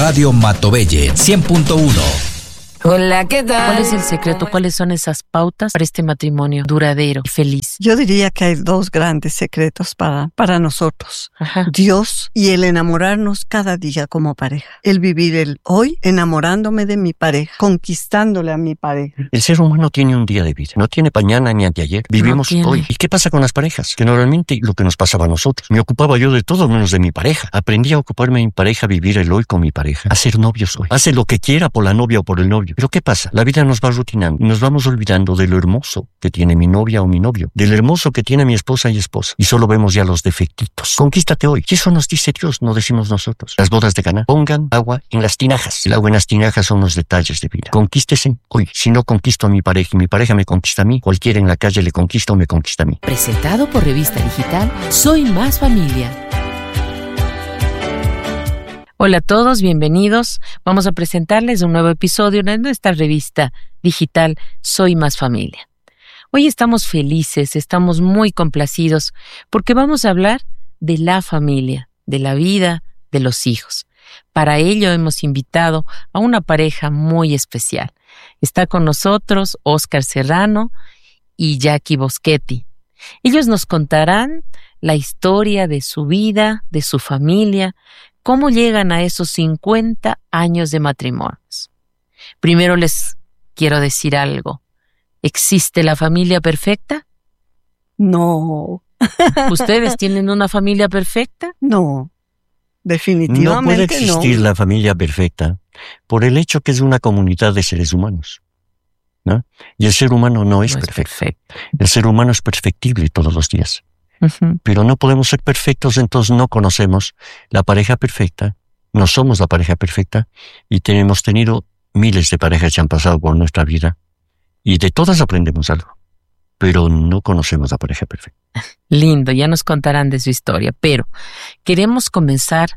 Radio Matobelle 100.1. Hola, ¿qué tal? ¿Cuál es el secreto? ¿Cuáles son esas pautas para este matrimonio duradero y feliz? Yo diría que hay dos grandes secretos para nosotros. Ajá. Dios y el enamorarnos cada día como pareja. El vivir el hoy enamorándome de mi pareja, conquistándole a mi pareja. El ser humano tiene un día de vida. No tiene mañana ni anteayer. Vivimos hoy. ¿Y qué pasa con las parejas? Que normalmente lo que nos pasaba a nosotros. Me ocupaba yo de todo menos de mi pareja. Aprendí a ocuparme de mi pareja, a vivir el hoy con mi pareja. A ser novios hoy. Hace lo que quiera por la novia o por el novio. Pero ¿qué pasa? La vida nos va rutinando y nos vamos olvidando de lo hermoso que tiene mi novia o mi novio, del hermoso que tiene mi esposa y esposa, y solo vemos ya los defectitos. Conquístate hoy. Y eso nos dice Dios, no decimos nosotros. Las bodas de Caná. Pongan agua en las tinajas. El agua en las tinajas son los detalles de vida. Conquístese hoy. Si no conquisto a mi pareja y mi pareja me conquista a mí, cualquiera en la calle le conquista o me conquista a mí. Presentado por Revista Digital Soy Más Familia. Hola a todos, bienvenidos. Vamos a presentarles un nuevo episodio de nuestra revista digital Soy Más Familia. Hoy estamos felices, estamos muy complacidos porque vamos a hablar de la familia, de la vida, de los hijos. Para ello hemos invitado a una pareja muy especial. Está con nosotros Óscar Serrano y Jackie Boschetti. Ellos nos contarán la historia de su vida, de su familia, cómo llegan a esos 50 años de matrimonios. Primero les quiero decir algo. ¿Existe la familia perfecta? No. ¿Ustedes tienen una familia perfecta? No. Definitivamente no. No puede existir la familia perfecta por el hecho que es una comunidad de seres humanos, ¿no? Y el ser humano no es perfecto. El ser humano es perfectible todos los días. Uh-huh. Pero no podemos ser perfectos, entonces no conocemos la pareja perfecta, no somos la pareja perfecta y hemos tenido miles de parejas que han pasado por nuestra vida y de todas aprendemos algo, pero no conocemos la pareja perfecta. Lindo, ya nos contarán de su historia, pero queremos comenzar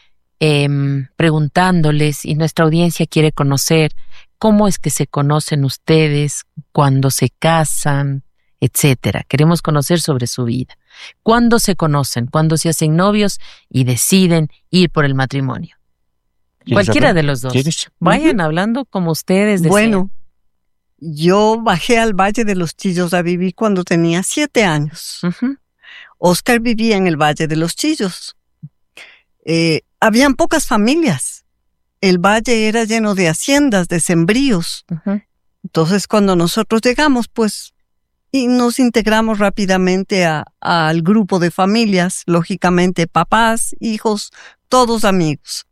preguntándoles, y nuestra audiencia quiere conocer cómo es que se conocen ustedes, cuándo se casan, etcétera. Queremos conocer sobre su vida. ¿Cuándo se conocen? ¿Cuándo se hacen novios y deciden ir por el matrimonio? Cualquiera de los dos. Vayan hablando como ustedes deseen. Bueno, yo bajé al Valle de los Chillos a vivir cuando tenía 7 años. Uh-huh. Óscar vivía en el Valle de los Chillos. Habían pocas familias. El valle era lleno de haciendas, de sembríos. Uh-huh. Entonces, cuando nosotros llegamos, pues, y nos integramos rápidamente al grupo de familias, lógicamente papás, hijos, todos amigos.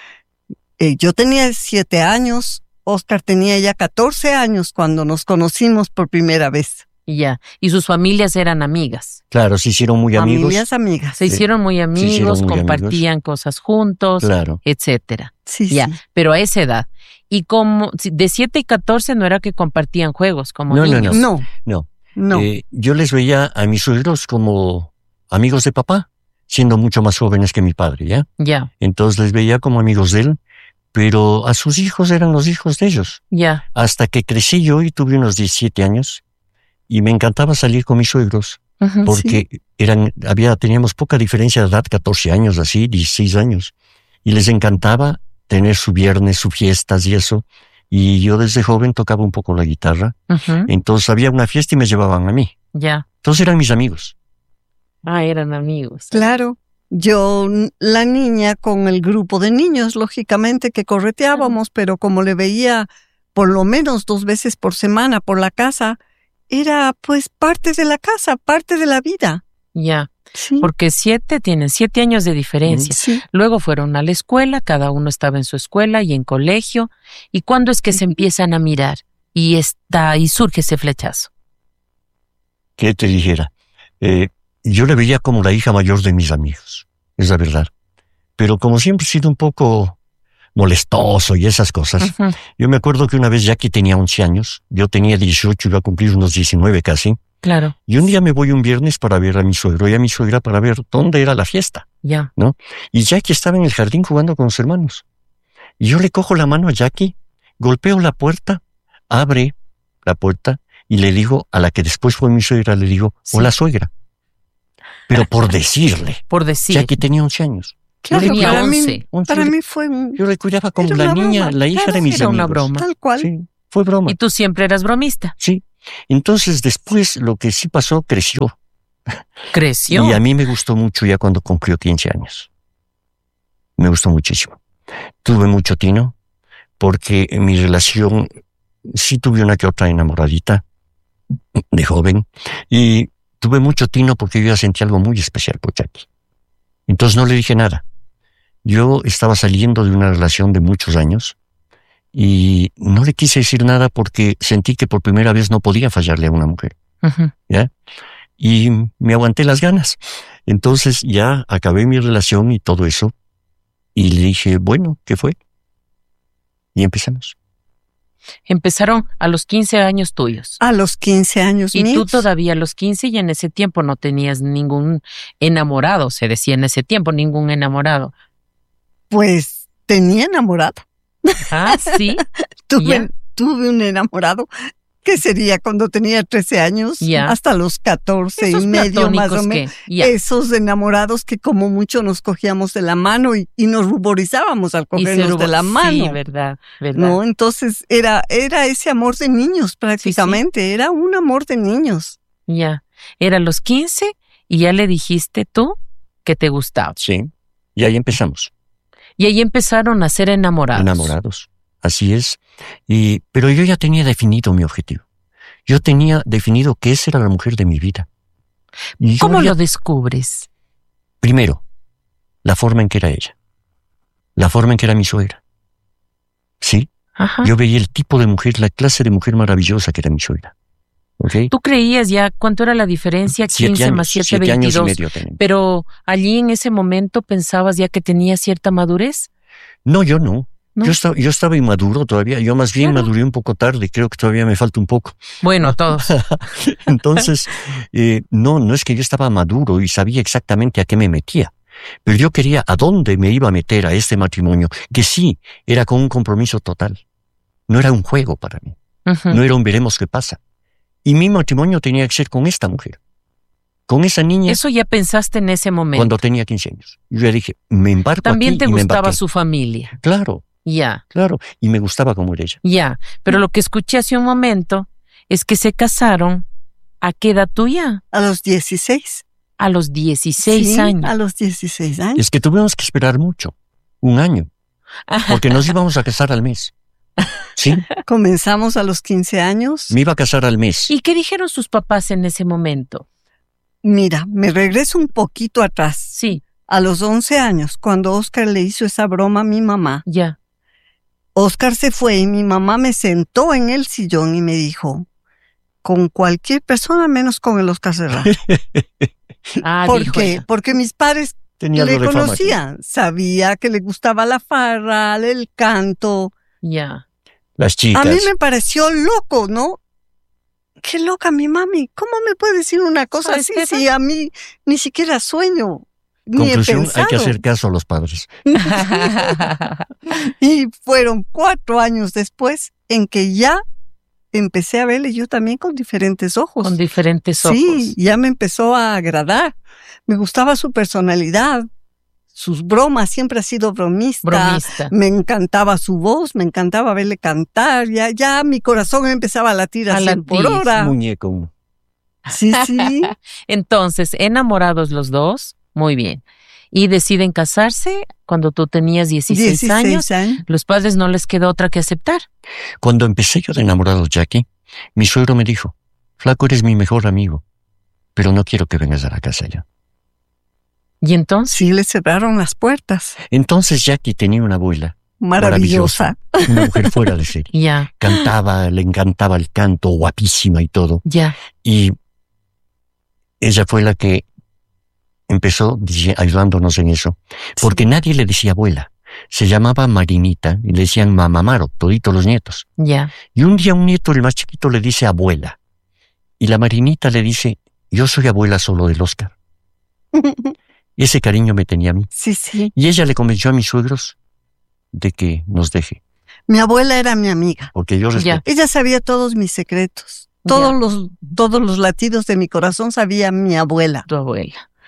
Yo tenía 7 años, Óscar tenía ya 14 años cuando nos conocimos por primera vez. Ya, y sus familias eran amigas. Claro, se hicieron muy amigos. Familias amigas. Se hicieron muy amigos, compartían cosas juntos, claro, etcétera. Sí, ya, sí. pero a esa edad. Y como de 7 y 14 no era que compartían juegos como niños. No. Yo les veía a mis suegros como amigos de papá, siendo mucho más jóvenes que mi padre, ¿ya? Ya. Entonces les veía como amigos de él, pero a sus hijos eran los hijos de ellos. Ya. Hasta que crecí yo y tuve unos 17 años y me encantaba salir con mis suegros, Uh-huh. porque teníamos poca diferencia de edad, 14 años así, 16 años, y les encantaba tener su viernes, sus fiestas y eso. Y yo desde joven tocaba un poco la guitarra. Uh-huh. Entonces había una fiesta y me llevaban a mí. Ya. Entonces eran mis amigos. Eran amigos. Claro. Yo, la niña con el grupo de niños, lógicamente que correteábamos, pero como le veía por lo menos 2 veces por semana por la casa, era pues parte de la casa, parte de la vida. Ya. Sí. Porque tienen 7 años de diferencia. Sí. Luego fueron a la escuela, cada uno estaba en su escuela y en colegio. ¿Y cuándo es que se empiezan a mirar? Y surge ese flechazo. ¿Qué te dijera? Yo le veía como la hija mayor de mis amigos, es la verdad. Pero como siempre he sido un poco molestoso y esas cosas, Uh-huh. yo me acuerdo que una vez Jackie tenía 11 años, yo tenía 18, iba a cumplir unos 19 casi. Claro. Y un día me voy un viernes para ver a mi suegro y a mi suegra para ver dónde era la fiesta, Ya. ¿no? Y Jackie estaba en el jardín jugando con sus hermanos. Y yo le cojo la mano a Jackie, golpeo la puerta, abre la puerta y le digo a la que después fue mi suegra, le digo, Sí. hola suegra. Pero por decirle. Por decir. Jackie tenía 11 años. Claro, tenía para 11. mí fue un... Yo le cuidaba como Era la una niña, broma. la hija Claro, de mis era amigos. una broma. Tal cual. Sí, fue broma. Y tú siempre eras bromista. Sí. Entonces después lo que sí pasó, creció. Creció. Y a mí me gustó mucho ya cuando cumplió 15 años. Me gustó muchísimo. Tuve mucho tino, porque en mi relación sí tuve una que otra enamoradita de joven. Y tuve mucho tino porque yo ya sentí algo muy especial por Jackie. Entonces no le dije nada. Yo estaba saliendo de una relación de muchos años y no le quise decir nada porque sentí que por primera vez no podía fallarle a una mujer. Ujú. ¿Ya? Y me aguanté las ganas. Entonces ya acabé mi relación y todo eso. Y le dije, bueno, ¿qué fue? Y empezamos. Empezaron a los 15 años tuyos. A los 15 años Y míos. tú todavía a los 15 y en ese tiempo no tenías ningún enamorado, se decía en ese tiempo, ningún enamorado. Pues tenía enamorado. Ah, sí. Ya. Tuve un enamorado que sería cuando tenía 13 años Ya. hasta los 14 Esos y medio más platónicos o menos. que, ya. Esos enamorados que como mucho nos cogíamos de la mano y nos ruborizábamos al Y se cogernos de la mano. Sí, verdad. ¿No? Entonces era ese amor de niños prácticamente, era un amor de niños. Ya. Era los 15 y ya le dijiste tú que te gustaba. Sí. Y ahí empezamos. Y ahí empezaron a ser enamorados. Enamorados. Así es. Pero yo ya tenía definido mi objetivo. Yo tenía definido que esa era la mujer de mi vida. Y yo ¿Cómo había- lo descubres? Primero, la forma en que era ella. La forma en que era mi suegra. Sí. Ajá. Yo veía el tipo de mujer, la clase de mujer maravillosa que era mi suegra. ¿Ok? ¿Tú creías ya cuánto era la diferencia? 15 más 7, 7 años y 22. medio tenemos. Pero allí en ese momento pensabas ya que tenía cierta madurez. No, yo no. ¿No? Yo estaba inmaduro todavía. Yo más bien Claro. maduré un poco tarde. Creo que todavía me falta un poco. Bueno, todos. Entonces, no es que yo estaba maduro y sabía exactamente a qué me metía. Pero yo quería a dónde me iba a meter a este matrimonio, que sí, era con un compromiso total. No era un juego para mí. Ujú. No era un veremos qué pasa. Y mi matrimonio tenía que ser con esta mujer. Con esa niña Eso ya pensaste en ese momento. cuando tenía 15 años. Yo ya dije, me embarco También aquí te y me gustaba embarqué. su familia. Claro, Ya, claro. Y me gustaba como era ella. ya. Pero lo que escuché hace un momento es que se casaron. ¿A qué edad tuya? A los 16. A los 16 Sí, años. a los 16 años. Es que tuvimos que esperar mucho. Un año. Porque nos íbamos a casar al mes. Sí, Comenzamos a los 15 años. me iba a casar al mes. ¿Y qué dijeron sus papás en ese momento? Mira, me regreso un poquito atrás. Sí, A los 11 años, cuando Oscar le hizo esa broma a mi mamá, ya. Oscar se fue y mi mamá me sentó en el sillón y me dijo, con cualquier persona menos con el Oscar Serrano. Ah, ¿Por dijo qué? ella. Porque mis padres Tenía le algo de fama. conocían. Sabía que le gustaba la farra, el canto. Ya. Las chicas. A mí me pareció loco, ¿no? Qué loca mi mami. ¿Cómo me puede decir una cosa ¿Sabes así qué, si a mí ni siquiera sueño? Ni he Conclusión, hay pensado. que hacer caso a los padres. Y fueron 4 años después en que ya empecé a verle yo también con diferentes ojos. Con diferentes ojos. Sí, ya me empezó a agradar. Me gustaba su personalidad, sus bromas, siempre ha sido bromista. Bromista. Me encantaba su voz, me encantaba verle cantar. Ya mi corazón empezaba a latir a A 100 por latir. hora. Muñeco. Sí, sí. Entonces, enamorados los dos, muy bien. Y deciden casarse cuando tú tenías 16 años. Los padres no les quedó otra que aceptar. Cuando empecé yo de enamorado de Jackie, mi suegro me dijo, flaco, eres mi mejor amigo, pero no quiero que vengas a la casa ya. Y entonces, Sí, le cerraron las puertas. Entonces Jackie tenía una abuela Maravillosa. una mujer fuera de serie. ya, Cantaba, le encantaba el canto, guapísima y todo. ya. Y ella fue la que empezó ayudándonos en eso, porque nadie le decía abuela. Se llamaba Marinita y le decían mamamaro, toditos los nietos. Ya. Y un día un nieto, el más chiquito, le dice abuela. Y la Marinita le dice, yo soy abuela solo del Oscar. Ese cariño me tenía a mí. Sí, sí. Y ella le convenció a mis suegros de que nos deje, Mi abuela era mi amiga. porque yo respeto. Ella sabía todos mis secretos. Ya. Todos los latidos de mi corazón sabía mi abuela. Tu abuela.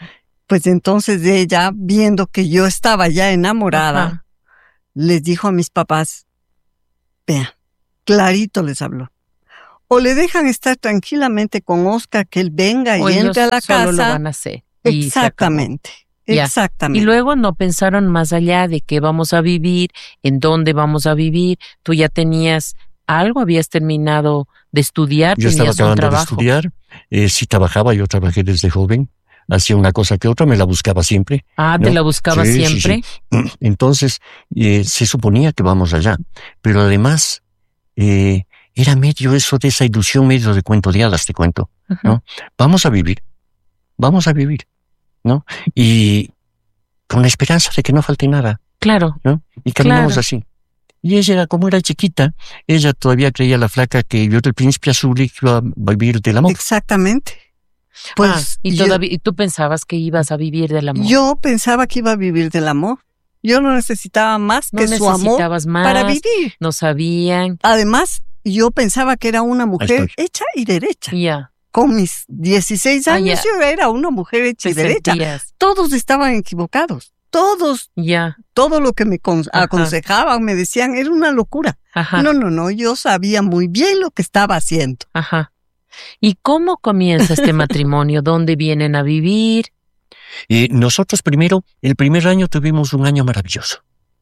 Pues entonces ella, viendo que yo estaba ya enamorada, Ajá. les dijo a mis papás, vean, clarito les habló. O le dejan estar tranquilamente con Oscar, que él venga O y ellos entre a la solo lo casa. van a hacer. Y se acabó. Exactamente, Ya. exactamente. Y luego no pensaron más allá de qué vamos a vivir, en dónde vamos a vivir. Tú ya tenías algo, habías terminado de estudiar, Yo estaba tenías un acabando de trabajo. estudiar, sí trabajaba, yo trabajé desde joven, hacía una cosa que otra, me la buscaba siempre. Ah, ¿no? ¿te la buscabas Sí, siempre? sí. Entonces, se suponía que vamos allá, pero además, era medio eso de esa ilusión, medio de cuento de hadas, te cuento, Ujú. ¿no? Vamos a vivir, ¿no? Y con la esperanza de que no falte nada, Claro, ¿no? Y caminamos Claro. así. Y ella, como era chiquita, ella todavía creía la flaca que yo del príncipe azul iba a vivir del amor. Exactamente. Pues y tú pensabas que ibas a vivir del amor. yo pensaba que iba a vivir del amor. Yo no necesitaba más No que su amor necesitabas más, para vivir. no sabían. Además, yo pensaba que era una mujer estoy. hecha y derecha. Ya, Con mis 16 Ah, años ya. yo era una mujer hecha te y derecha. sentías. Todos estaban equivocados. Todos, Ya, todo lo que me Ajá. aconsejaban, me decían, era una locura. ajá, No, yo sabía muy bien lo que estaba haciendo. ajá. ¿Y cómo comienza este matrimonio? ¿Dónde vienen a vivir? Nosotros primero, el primer año tuvimos un año maravilloso.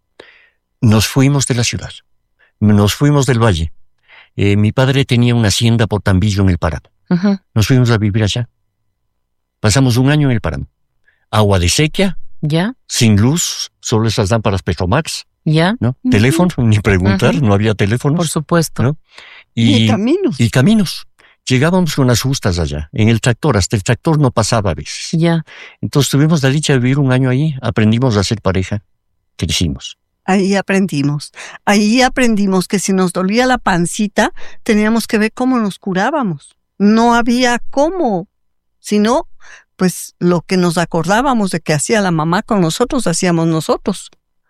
Nos fuimos de la ciudad, nos fuimos del valle. Mi padre tenía una hacienda por Tambillo en el páramo. Ujú. Nos fuimos a vivir allá. Pasamos un año en el páramo. Agua de sequía, ¿Ya? sin luz, solo esas lámparas Petromax, ¿Ya? ¿no? Ujú. Teléfono, ni preguntar, Ujú. no había teléfonos. Por supuesto. ¿No? Y caminos. Y caminos. Llegábamos con las justas allá, en el tractor, hasta el tractor no pasaba a veces. Ya. Entonces tuvimos la dicha de vivir un año ahí, aprendimos a ser pareja, crecimos. Ahí aprendimos. Ahí aprendimos que si nos dolía la pancita, teníamos que ver cómo nos curábamos. No había cómo, sino, pues, lo que nos acordábamos de que hacía la mamá con nosotros, hacíamos nosotros.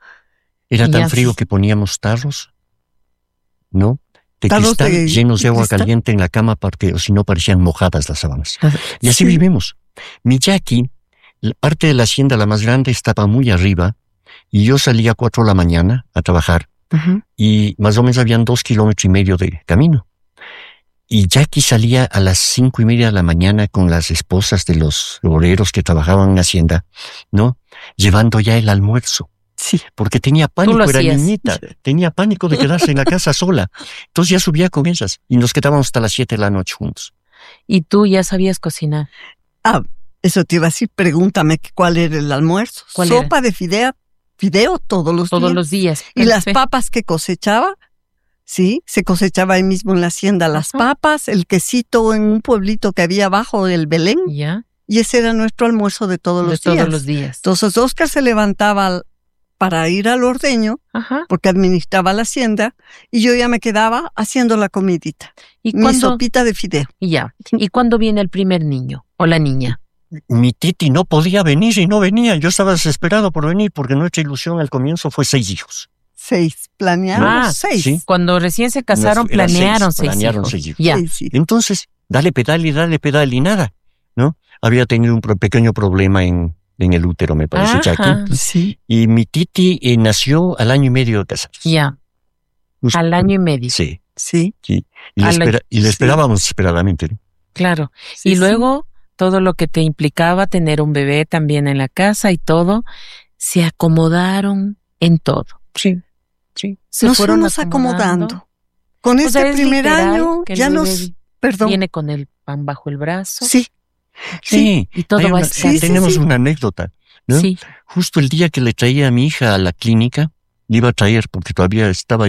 Era tan Ya. frío que poníamos tarros, ¿no? De Tarros cristal, de llenos de agua cristal. caliente en la cama porque o si no parecían mojadas las sábanas. Y así Sí. vivimos. Mi Jackie, la parte de la hacienda, la más grande, estaba muy arriba y yo salía a 4 de la mañana a trabajar Ujú. y más o menos habían 2,5 kilómetros de camino. Y Jackie salía a las 5:30 de la mañana con las esposas de los obreros que trabajaban en la hacienda, ¿no? Llevando ya el almuerzo. Sí. Porque tenía pánico, lo era hacías. niñita, tenía pánico de quedarse en la casa sola. Entonces ya subía con ellas y nos quedábamos hasta las 7 de la noche juntos. ¿Y tú ya sabías cocinar? Ah, eso te iba a decir, pregúntame cuál era el almuerzo. ¿Cuál Sopa de fideo todos los Todos días. los días. Y las Perfecto. papas que cosechaba, sí, se cosechaba ahí mismo en la hacienda. Las Ajá. papas, el quesito en un pueblito que había abajo del Belén. Ya. Y ese era nuestro almuerzo de todos De los todos días. los días. Entonces Oscar se levantaba para ir al ordeño, Ajá. porque administraba la hacienda, y yo ya me quedaba haciendo la comidita. ¿Y Mi cuándo? sopita de fideo. Y ya. ¿Y cuándo viene el primer niño o la niña? Mi Titi no podía venir y no venía. Yo estaba desesperado por venir porque nuestra ilusión al comienzo fue 6 hijos. 6. Planeamos Ah, 6. sí. Cuando recién se casaron, Eran planearon seis, planearon hijos. 6 hijos. Ya. Sí. Entonces, dale pedal y nada, ¿no? Había tenido un pequeño problema en el útero, me parece, Ajá. Jackie. Sí. Y mi Titi nació al año y medio de casados. Ya. Justo. Al año y medio. Sí. Sí. Y le, Al año, y le sí. esperábamos desesperadamente, ¿no? Claro. Sí, Y sí. luego todo lo que te implicaba tener un bebé también en la casa y todo, se acomodaron en todo. Sí, sí. Se Nos fueron fuimos acomodando. Con O este sea, es primer literal año que el ya bebé nos... Perdón. viene con el pan bajo el brazo. Sí. Sí. Y todo Hay va a una- estar. sí, tenemos sí. una anécdota, ¿no? Sí. Justo el día que le traía a mi hija a la clínica, le iba a traer porque todavía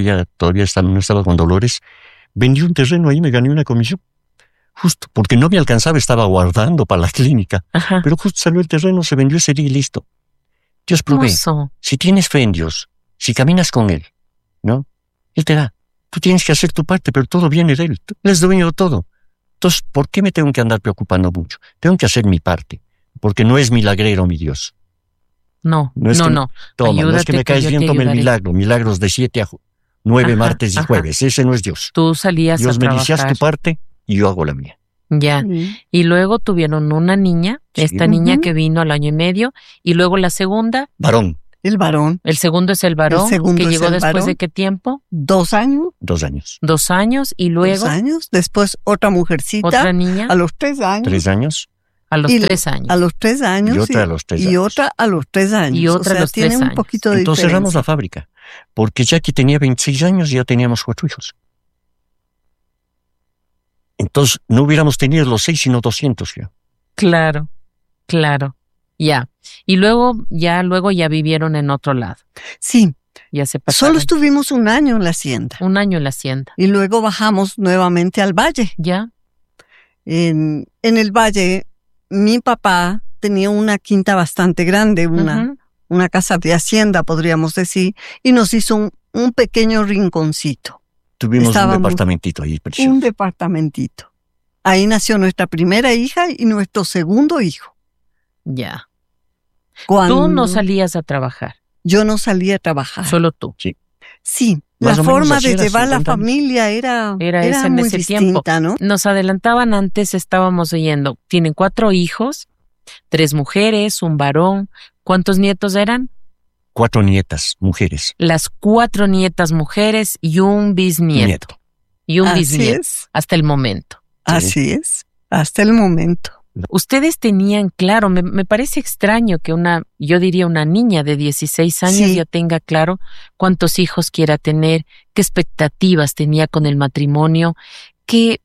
no estaba con dolores, vendí un terreno ahí y me gané una comisión. Justo, porque no me alcanzaba, estaba guardando para la clínica. Ajá. Pero justo salió el terreno, se vendió ese día y listo. Dios provee. Hermoso. Si tienes fe en Dios, si caminas con Él, ¿no? Él te da. Tú tienes que hacer tu parte, pero todo viene de Él. Él es dueño de todo. Entonces, ¿por qué me tengo que andar preocupando mucho? Tengo que hacer mi parte, porque no es milagrero mi Dios. No, No es que- no. Toma, no es Ayúdate que me que caes yo bien, te toma el ayudaré. milagro. Milagros de 7 a 9 Ajá, martes y ajá. jueves. Ese no es Dios. Tú salías Dios a me trabajar. dice, haz tu parte y yo hago la mía. Ya. Y luego tuvieron una niña, esta niña que vino al 1 año y medio, y luego la segunda. Varón. El varón. El segundo es el varón, que llegó después de qué tiempo? 2 años. 2 años. 2 años y luego. 2 años. Después otra mujercita. Otra niña. A los 3 años. 3 años. A los 3 años. A los 3 años. Y otra a los 3 años. Y otra a los 3 años. Y otra a los 3 años. Tiene un poquito de Entonces diferencia. cerramos la fábrica. Porque Jackie tenía 26 años y ya teníamos 4 hijos. Entonces no hubiéramos tenido los 6 sino 200 ya. Claro. Ya. Y luego ya vivieron en otro lado. Sí. Ya se pasaron. Solo estuvimos 1 año en la hacienda. 1 año en la hacienda. Y luego bajamos nuevamente al valle. Ya. En el valle, mi papá tenía una quinta bastante grande, una casa de hacienda, podríamos decir, y nos hizo un pequeño rinconcito. Tuvimos un departamentito ahí, precioso. Un departamentito. Ahí nació nuestra primera hija y nuestro segundo hijo. Ya. Cuando Tú no salías a trabajar. Yo no salía a trabajar. Solo tú. Sí. Sí. Más La o menos forma así de era, llevar la 50 años. familia era esa en muy ese distinta, tiempo. ¿no? Nos adelantaban antes, estábamos oyendo. Tienen 4 hijos, 3 mujeres, un varón. ¿Cuántos nietos eran? 4 nietas, mujeres. Las 4 nietas mujeres y un bisnieto. Y un bisnieto. Es. Hasta el momento. Así es. Hasta el momento. Ustedes tenían claro, me parece extraño que yo diría una niña de 16 años ya tenga claro cuántos hijos quiera tener, qué expectativas tenía con el matrimonio, qué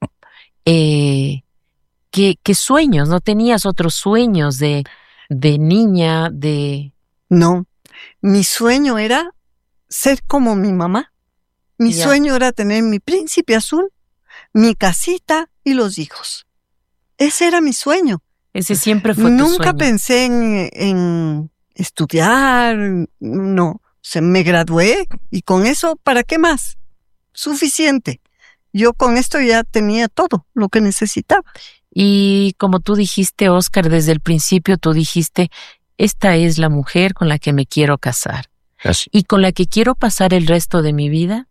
sueños, ¿no tenías otros sueños de niña, de...? No, mi sueño era ser como mi mamá. Mi sueño era tener mi príncipe azul, mi casita y los hijos. Ese era mi sueño. Ese siempre fue tu sueño. Nunca pensé en estudiar, no. Me gradué y con eso, ¿para qué más? Suficiente. Yo con esto ya tenía todo lo que necesitaba. Y como tú dijiste, Oscar, desde el principio tú dijiste, esta es la mujer con la que me quiero casar. Así. ¿Y con la que quiero pasar el resto de mi vida?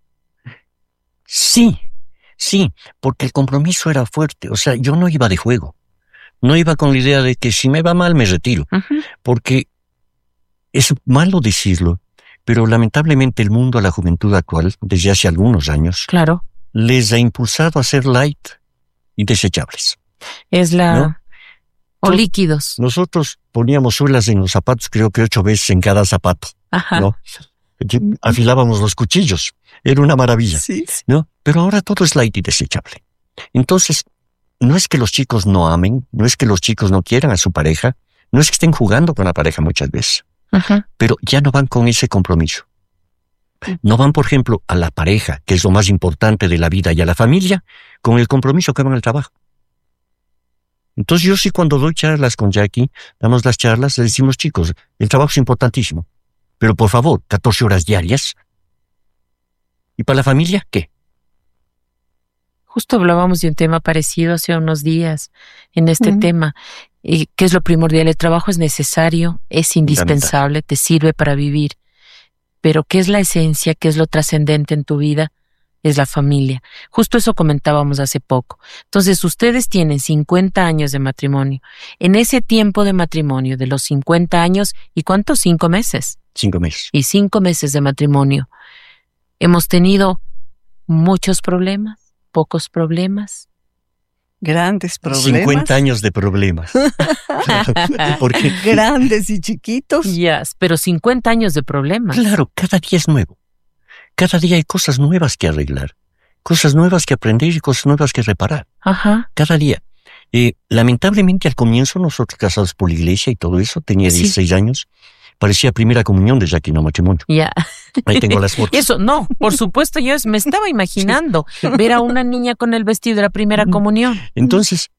Sí, porque el compromiso era fuerte. O sea, yo no iba de juego. No iba con la idea de que si me va mal me retiro. Porque es malo decirlo, pero lamentablemente el mundo a la juventud actual, desde hace algunos años, claro, les ha impulsado a ser light y desechables. Es la... ¿no? O líquidos. Nosotros poníamos suelas en los zapatos, creo que 8 veces en cada zapato. Ajá. ¿No? Afilábamos los cuchillos. Era una maravilla. Sí. ¿No? Pero ahora todo es light y desechable. Entonces, no es que los chicos no amen, no es que los chicos no quieran a su pareja, no es que estén jugando con la pareja muchas veces, pero ya no van con ese compromiso. No van, por ejemplo, a la pareja, que es lo más importante de la vida, y a la familia, con el compromiso que van al trabajo. Entonces yo sí, cuando doy charlas con Jackie, damos las charlas, le decimos, chicos, el trabajo es importantísimo, pero por favor, 14 horas diarias. ¿Y para la familia, qué? Justo hablábamos de un tema parecido hace unos días en este tema. ¿Qué es lo primordial? El trabajo es necesario, es indispensable, te sirve para vivir. Pero ¿qué es la esencia? ¿Qué es lo trascendente en tu vida? Es la familia. Justo eso comentábamos hace poco. Entonces, ustedes tienen 50 años de matrimonio. En ese tiempo de matrimonio, de los 50 años, ¿y cuántos? 5 meses. 5 meses. Y 5 meses de matrimonio. Hemos tenido muchos problemas, pocos problemas. Grandes problemas. 50 años de problemas. Porque, grandes y chiquitos. Pero 50 años de problemas. Claro, cada día es nuevo. Cada día hay cosas nuevas que arreglar, cosas nuevas que aprender y cosas nuevas que reparar. Ajá. Cada día. Lamentablemente al comienzo nosotros casados por la iglesia y todo eso, tenía 16 años, parecía primera comunión de Jackie, no matrimonio. Ya. Ahí tengo las fotos. Eso, no, por supuesto, yo me estaba imaginando ver a una niña con el vestido de la primera comunión. Entonces,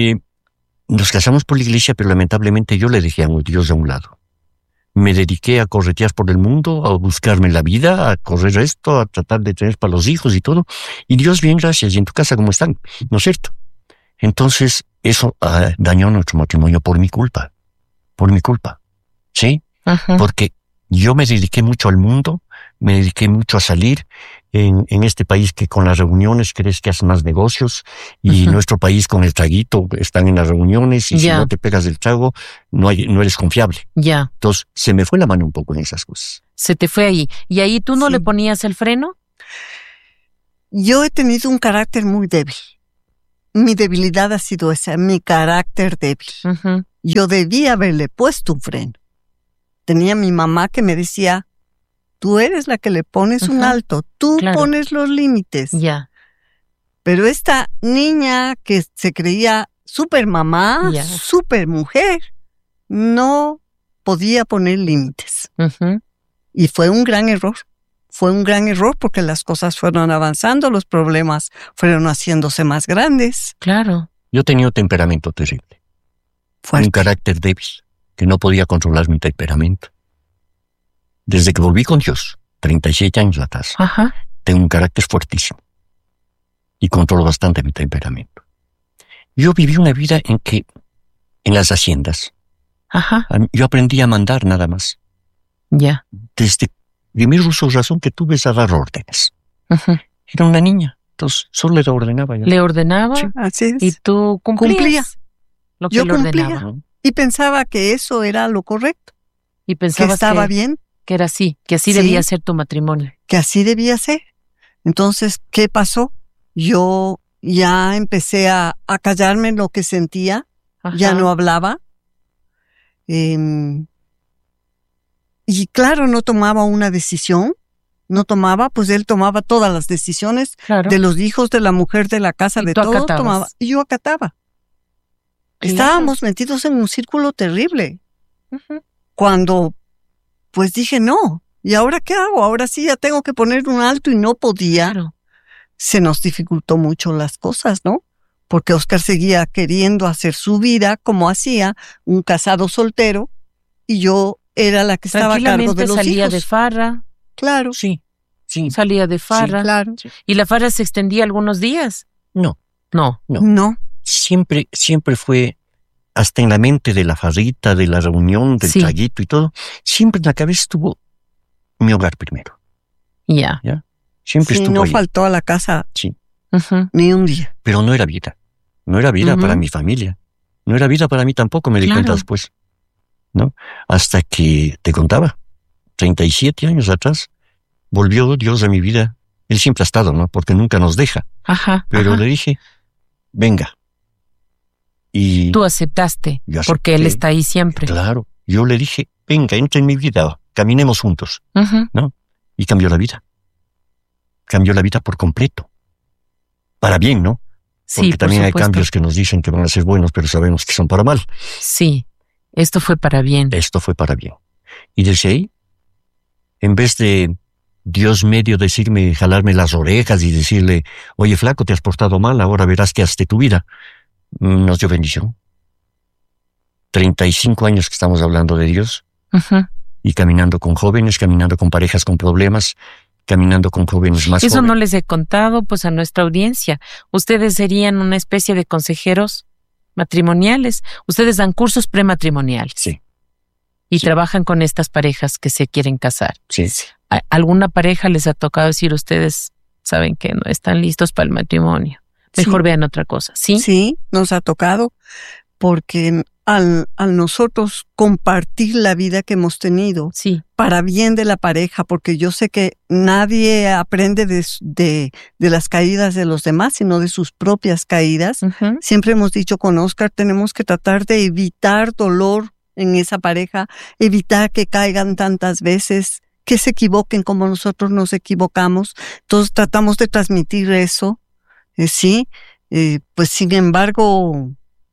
nos casamos por la iglesia, pero lamentablemente yo le dejé a Dios a un lado. Me dediqué a corretear por el mundo, a buscarme la vida, a correr esto, a tratar de tener para los hijos y todo. Y Dios, bien, gracias. ¿Y en tu casa cómo están? ¿No es cierto? Entonces, eso dañó nuestro matrimonio por mi culpa. Por mi culpa. ¿Sí? Ajá. Porque yo me dediqué mucho al mundo, me dediqué mucho a salir, en este país que con las reuniones crees que haces más negocios y nuestro país con el traguito están en las reuniones y si no te pegas del trago no eres confiable. Ya. Entonces se me fue la mano un poco en esas cosas. Se te fue ahí. ¿Y ahí tú no le ponías el freno? Yo he tenido un carácter muy débil. Mi debilidad ha sido esa, mi carácter débil. Yo debía haberle puesto un freno. Tenía mi mamá que me decía, tú eres la que le pones un alto, tú pones los límites. Ya. Pero esta niña que se creía súper mamá, súper mujer, no podía poner límites. Y fue un gran error. Fue un gran error porque las cosas fueron avanzando, los problemas fueron haciéndose más grandes. Claro. Yo tenía un temperamento terrible. Fuerte. Un carácter débil, que no podía controlar mi temperamento. Desde que volví con Dios, 37 años atrás, tengo un carácter fuertísimo. Y controlo bastante mi temperamento. Yo viví una vida en que, en las haciendas, yo aprendí a mandar nada más. Ya. Desde primer uso de razón que tuve es a dar órdenes. Era una niña, entonces solo le ordenaba yo. Le ordenaba, sí, así es. Y tú cumplía lo que yo le ordenaba. Cumplía. Y pensaba que eso era lo correcto. Y pensaba que estaba bien. Que era así, que así debía ser tu matrimonio. Que así debía ser. Entonces, ¿qué pasó? Yo ya empecé a callarme lo que sentía, ya no hablaba. Y claro, no tomaba una decisión, pues él tomaba todas las decisiones de los hijos, de la mujer, de la casa, de todo, tomaba. Y yo acataba. Estábamos metidos en un círculo terrible. Cuando, pues dije, no, ¿y ahora qué hago? Ahora sí ya tengo que poner un alto y no podía. Se nos dificultó mucho las cosas, ¿no? Porque Oscar seguía queriendo hacer su vida como hacía, un casado soltero, y yo era la que estaba a cargo de los salía hijos. De farra. Claro. Sí. Salía de farra. Sí, claro. ¿Y la farra se extendía algunos días? No. Siempre fue, hasta en la mente de la farrita, de la reunión, del traguito y todo, siempre en la cabeza estuvo mi hogar primero. ¿Ya? Siempre estuvo no ahí. Faltó a la casa Sí. Ni un día. Pero no era vida. No era vida para mi familia. No era vida para mí tampoco, me di cuenta después. ¿No? Hasta que te contaba, 37 años atrás, volvió Dios a mi vida. Él siempre ha estado, ¿no? Porque nunca nos deja. Pero le dije, venga. Y tú aceptaste, porque Él está ahí siempre. Claro. Yo le dije, venga, entra en mi vida, caminemos juntos. ¿No? Y cambió la vida. Cambió la vida por completo. Para bien, ¿no? Porque también hay cambios que nos dicen que van a ser buenos, pero sabemos que son para mal. Sí. Esto fue para bien. Esto fue para bien. Y desde ahí, en vez de Dios medio decirme, jalarme las orejas y decirle, oye flaco, te has portado mal, ahora verás qué haces de tu vida, nos dio bendición. 35 años que estamos hablando de Dios. Y caminando con jóvenes, caminando con parejas con problemas, caminando con jóvenes más jóvenes. Eso no les he contado, pues, a nuestra audiencia. Ustedes serían una especie de consejeros matrimoniales. Ustedes dan cursos prematrimoniales. Sí. Y trabajan con estas parejas que se quieren casar. Sí. ¿Alguna pareja les ha tocado decir, ustedes saben que no están listos para el matrimonio? Mejor vean otra cosa. ¿Sí? Sí, nos ha tocado, porque al nosotros compartir la vida que hemos tenido, para bien de la pareja, porque yo sé que nadie aprende de las caídas de los demás, sino de sus propias caídas. Siempre hemos dicho con Oscar, tenemos que tratar de evitar dolor en esa pareja, evitar que caigan tantas veces, que se equivoquen como nosotros nos equivocamos. Entonces tratamos de transmitir eso, pues sin embargo,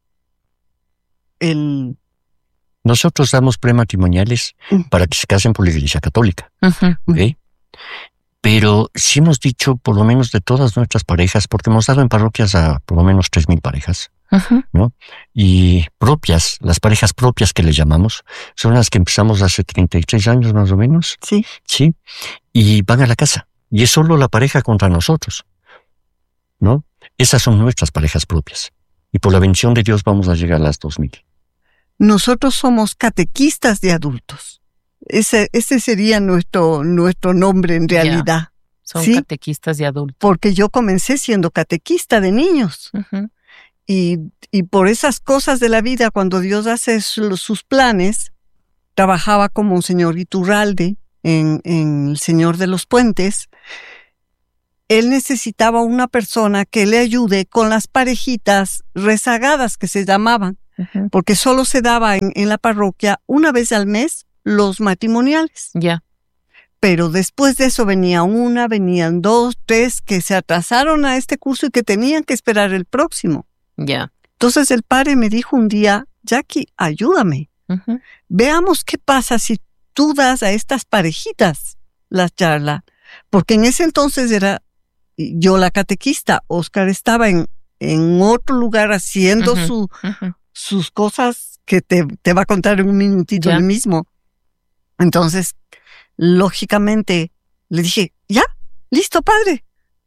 nosotros damos prematrimoniales para que se casen por la Iglesia Católica. ¿Okay? Pero sí hemos dicho, por lo menos de todas nuestras parejas, porque hemos dado en parroquias a por lo menos 3,000 parejas, ¿no? Y propias, las parejas propias que les llamamos, son las que empezamos hace 33 años más o menos. Sí. Y van a la casa. Y es solo la pareja contra nosotros, ¿no? Esas son nuestras parejas propias. Y por la bendición de Dios vamos a llegar a las 2,000. Nosotros somos catequistas de adultos. Ese sería nuestro nombre en realidad. Son ¿sí? catequistas de adultos. Porque yo comencé siendo catequista de niños. Uh-huh. Y por esas cosas de la vida, cuando Dios hace sus planes, trabajaba como un señor Iturralde en El Señor de los Puentes. Él necesitaba una persona que le ayude con las parejitas rezagadas que se llamaban, Uh-huh. porque solo se daba en la parroquia una vez al mes los matrimoniales. Ya. Pero después de eso venían 2, 3 que se atrasaron a este curso y que tenían que esperar el próximo. Ya. Entonces el padre me dijo un día, Jackie, ayúdame. Uh-huh. Veamos qué pasa si tú das a estas parejitas la charla. Porque en ese entonces era yo la catequista. Oscar estaba en otro lugar haciendo Uh-huh. Uh-huh. sus cosas que te va a contar en un minutito él mismo. Entonces, lógicamente, le dije, ya, listo, padre.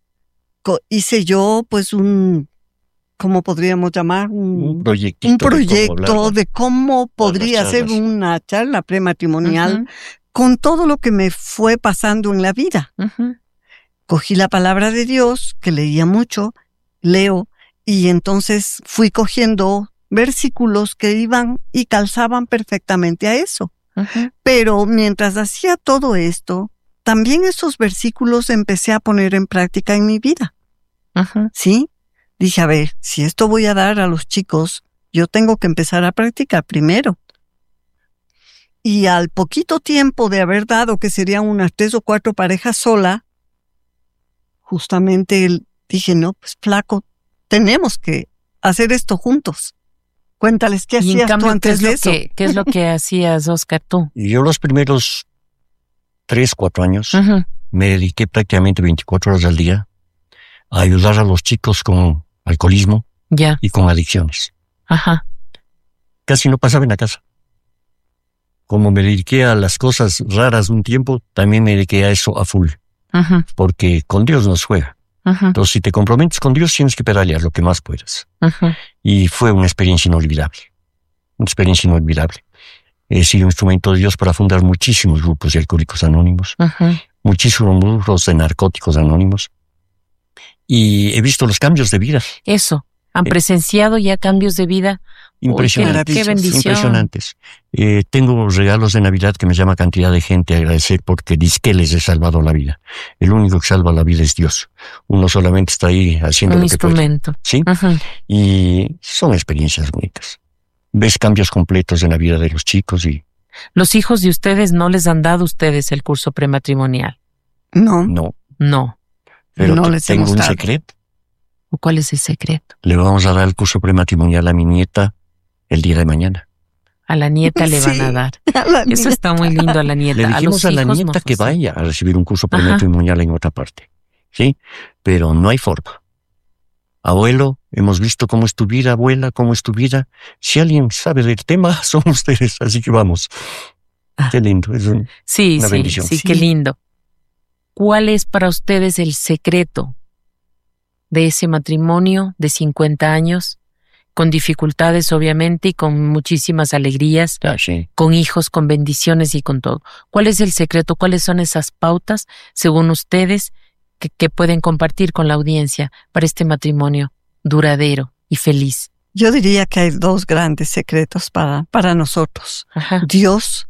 Hice yo, pues, ¿cómo podríamos llamar? Un proyecto de cómo podría ser una charla prematrimonial, uh-huh, con todo lo que me fue pasando en la vida. Uh-huh. Cogí la palabra de Dios, que leía mucho, leo, y entonces fui cogiendo versículos que iban y calzaban perfectamente a eso. Uh-huh. Pero mientras hacía todo esto, también esos versículos empecé a poner en práctica en mi vida. Uh-huh. ¿Sí? Dije, a ver, si esto voy a dar a los chicos, yo tengo que empezar a practicar primero. Y al poquito tiempo de haber dado, que serían unas 3 o 4 parejas sola, justamente dije, no, pues flaco, tenemos que hacer esto juntos. Cuéntales qué hacías tú antes de eso. ¿Qué es lo que hacías, Oscar, tú? Yo los primeros 3, 4 años Uh-huh. me dediqué prácticamente 24 horas al día a ayudar a los chicos con alcoholismo y con adicciones. Ajá. Casi no pasaba en la casa. Como me dediqué a las cosas raras un tiempo, también me dediqué a eso a full. Uh-huh. Porque con Dios nos juega. Uh-huh. Entonces, si te comprometes con Dios, tienes que pedalear lo que más puedas. Uh-huh. Y fue una experiencia inolvidable. Una experiencia inolvidable. He sido instrumento de Dios para fundar muchísimos grupos de alcohólicos anónimos, uh-huh, muchísimos grupos de narcóticos anónimos. Y he visto los cambios de vida. Eso. ¿Han presenciado ya cambios de vida? Impresionantes. Qué bendición. Impresionantes. Tengo regalos de Navidad que me llama cantidad de gente a agradecer porque dizque les he salvado la vida. El único que salva la vida es Dios. Uno solamente está ahí haciendo un lo que puede. instrumento. ¿Sí? Uh-huh. Y son experiencias únicas. Ves cambios completos en la vida de los chicos y... ¿Los hijos de ustedes no les han dado ustedes el curso prematrimonial? No. No. Pero no les tengo hemos un dado. secreto. ¿Cuál es el secreto? Le vamos a dar el curso prematrimonial a mi nieta el día de mañana. A la nieta le van a dar. Eso está muy lindo, a la nieta. Le dijimos a la hijos, nieta no, que pues, vaya a recibir un curso prematrimonial en otra parte. ¿Sí? Pero no hay forma. Abuelo, hemos visto cómo es tu vida, abuela, cómo es tu vida. Si alguien sabe del tema, son ustedes, así que vamos. Qué lindo, es una bendición. Sí, qué lindo. ¿Cuál es para ustedes el secreto de ese matrimonio de 50 años, con dificultades obviamente y con muchísimas alegrías, Sí. con hijos, con bendiciones y con todo? ¿Cuál es el secreto? ¿Cuáles son esas pautas, según ustedes, que pueden compartir con la audiencia para este matrimonio duradero y feliz? Yo diría que hay 2 grandes secretos para nosotros. Ajá. Dios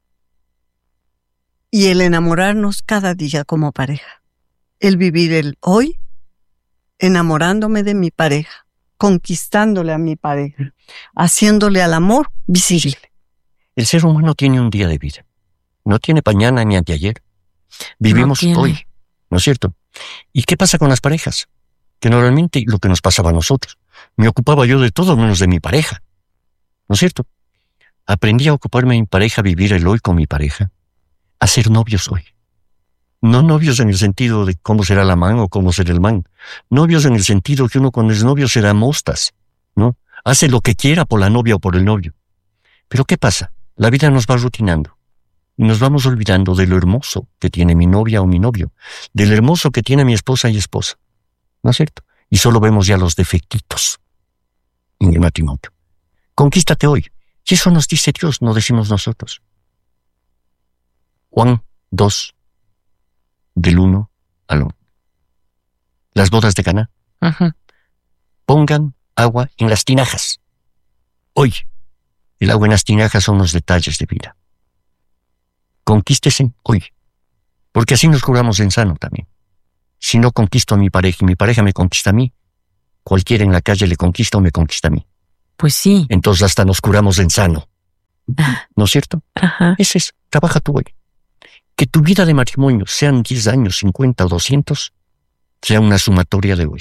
y el enamorarnos cada día como pareja. El vivir el hoy enamorándome de mi pareja, conquistándole a mi pareja, haciéndole al amor visible. El ser humano tiene un día de vida. No tiene mañana ni anteayer. Vivimos hoy, ¿no es cierto? ¿Y qué pasa con las parejas? Que normalmente lo que nos pasaba a nosotros. Me ocupaba yo de todo menos de mi pareja, ¿no es cierto? Aprendí a ocuparme de mi pareja, a vivir el hoy con mi pareja, a ser novios hoy. No novios en el sentido de cómo será la man o cómo será el man. Novios en el sentido que uno cuando es novio será mostas, ¿no? Hace lo que quiera por la novia o por el novio. Pero ¿qué pasa? La vida nos va rutinando. Y nos vamos olvidando de lo hermoso que tiene mi novia o mi novio, del hermoso que tiene mi esposa y esposa, ¿no es cierto? Y solo vemos ya los defectitos en el matrimonio. Conquístate hoy. Y eso nos dice Dios, no decimos nosotros. Juan 2, del 1 Las bodas de Caná. Pongan agua en las tinajas. Hoy, el agua en las tinajas son los detalles de vida. Conquístese hoy, porque así nos curamos en sano también. Si no conquisto a mi pareja y mi pareja me conquista a mí, cualquiera en la calle le conquista o me conquista a mí. Pues sí. Entonces hasta nos curamos en sano. ¿No es cierto? Ese es, trabaja tú hoy. Que tu vida de matrimonio, sean 10 años, 50 o 200, sea una sumatoria de hoy.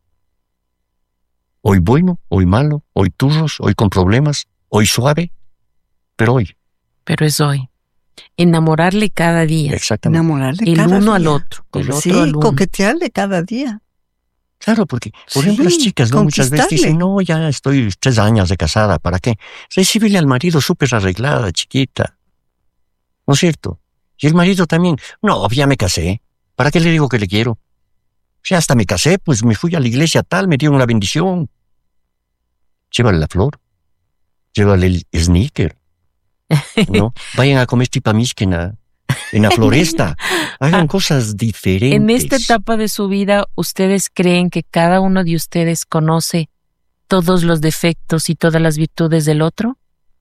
Hoy bueno, hoy malo, hoy turros, hoy con problemas, hoy suave, pero hoy. Pero es hoy. Enamorarle cada día. Exactamente. Enamorarle el cada uno día. al otro. El Sí, otro al uno. coquetearle cada día. Claro, porque, por ejemplo, las chicas, ¿no? Muchas veces dicen, no, ya estoy 3 años de casada, ¿para qué? Recíbele al marido súper arreglada, chiquita. ¿No es cierto? Y el marido también, no, ya me casé, ¿para qué le digo que le quiero? Ya hasta me casé, pues me fui a la iglesia tal, me dieron la bendición. Llévale la flor, llévale el sneaker, ¿no? Vayan a comer tipamisquena en la floresta, hagan cosas diferentes. En esta etapa de su vida, ¿ustedes creen que cada uno de ustedes conoce todos los defectos y todas las virtudes del otro?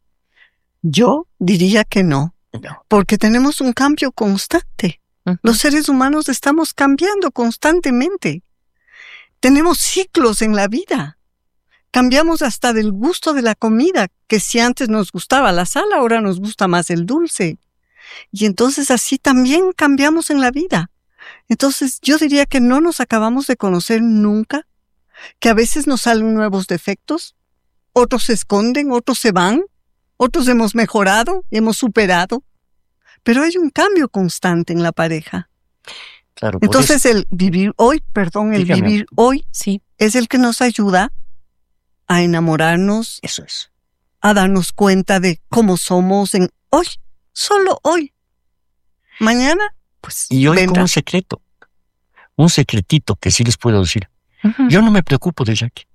Yo diría que no, porque tenemos un cambio constante. Los seres humanos estamos cambiando constantemente. Tenemos ciclos en la vida. Cambiamos hasta del gusto de la comida, que si antes nos gustaba la sal, ahora nos gusta más el dulce. Y entonces así también cambiamos en la vida. Entonces yo diría que no nos acabamos de conocer nunca, que a veces nos salen nuevos defectos, otros se esconden, otros se van, otros hemos mejorado, hemos superado, pero hay un cambio constante en la pareja. Claro, entonces el vivir hoy, vivir hoy sí, es el que nos ayuda a enamorarnos, eso es, a darnos cuenta de cómo somos en hoy, solo hoy. Mañana, pues y hoy vendrá. con un secretito que sí les puedo decir. Yo no me preocupo de Jackie.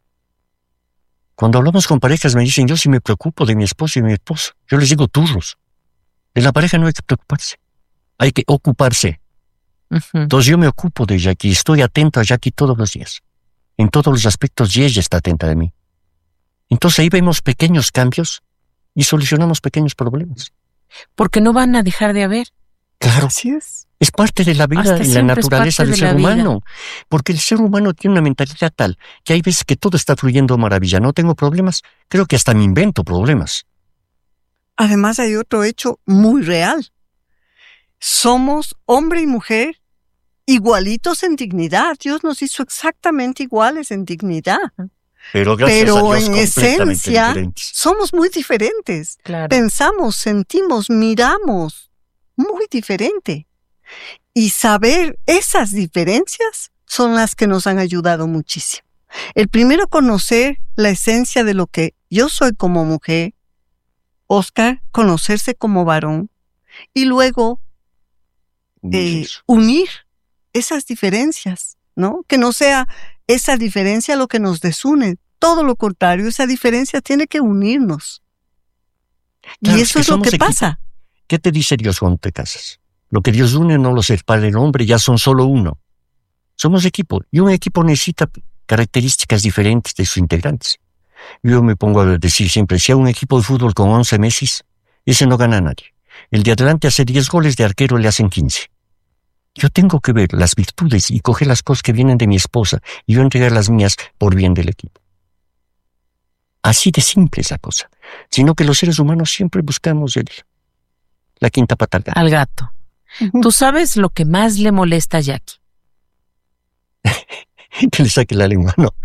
Cuando hablamos con parejas me dicen, yo sí me preocupo de mi esposo y mi esposo. Yo les digo turros. De la pareja no hay que preocuparse, hay que ocuparse. Entonces yo me ocupo de Jackie, estoy atento a Jackie todos los días. En todos los aspectos y ella está atenta de mí. Entonces ahí vemos pequeños cambios y solucionamos pequeños problemas. Porque no van a dejar de haber. Claro, Así es. es parte de la vida y la naturaleza del ser humano. Porque el ser humano tiene una mentalidad tal que hay veces que todo está fluyendo maravilla. No tengo problemas, creo que hasta me invento problemas. Además hay otro hecho muy real. Somos hombre y mujer igualitos en dignidad. Dios nos hizo exactamente iguales en dignidad. Pero gracias a Dios, en completamente esencia diferentes. somos muy diferentes. Claro. Pensamos, sentimos, miramos muy diferente. Y saber esas diferencias son las que nos han ayudado muchísimo. El primero, conocer la esencia de lo que yo soy como mujer. Oscar, conocerse como varón. Y luego unir esas diferencias, ¿no? Que no sea esa diferencia lo que nos desune. Todo lo contrario, esa diferencia tiene que unirnos. Claro, y eso es lo que equipo. pasa. ¿Qué te dice Dios cuando te casas? Lo que Dios une no lo separa el hombre, ya son solo uno. Somos equipo, y un equipo necesita características diferentes de sus integrantes. Yo me pongo a decir siempre, si hay un equipo de fútbol con 11 Messi, ese no gana a nadie. El de adelante hace 10 goles, de arquero le hacen 15. Yo tengo que ver las virtudes y coger las cosas que vienen de mi esposa y yo entregar las mías por bien del equipo. Así de simple es la cosa. Sino que los seres humanos siempre buscamos la quinta pata al gato. ¿Tú sabes lo que más le molesta a Jackie? Que le saque la lengua, no.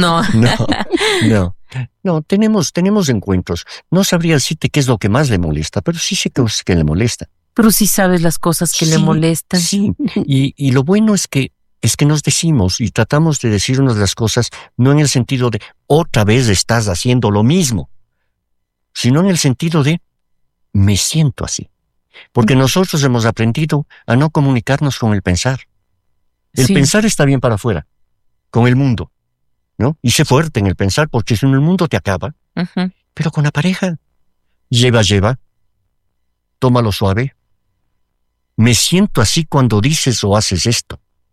No, tenemos encuentros. No sabría decirte qué es lo que más le molesta, pero sí sé que le molesta. Pero sí sabes las cosas que le molestan. Sí, y lo bueno es que nos decimos y tratamos de decirnos las cosas no en el sentido de otra vez estás haciendo lo mismo, sino en el sentido de me siento así. Porque nosotros hemos aprendido a no comunicarnos con el pensar. El pensar está bien para afuera, con el mundo, ¿no? Y sé fuerte en el pensar porque si no el mundo te acaba. Pero con la pareja, lleva, tómalo suave. Me siento así cuando dices o haces esto.